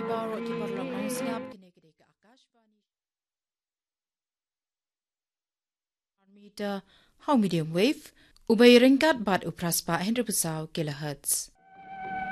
baro ti parlok nong snap kine kine ka Akashvani meter how medium wave ubay ringkat bat upraspa 100 kilohertz